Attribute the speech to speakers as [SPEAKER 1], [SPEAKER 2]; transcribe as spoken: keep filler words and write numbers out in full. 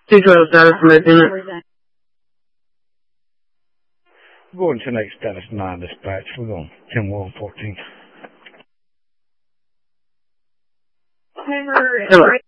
[SPEAKER 1] two twelve status from Lieutenant.
[SPEAKER 2] Going to next status nine dispatch. We're going ten one fourteen.
[SPEAKER 1] Hello.